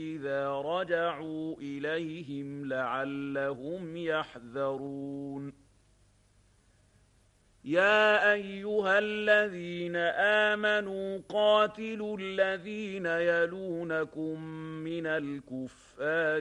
إذا رجعوا إليهم لعلهم يحذرون يا أيها الذين آمنوا قاتلوا الذين يلونكم من الكفار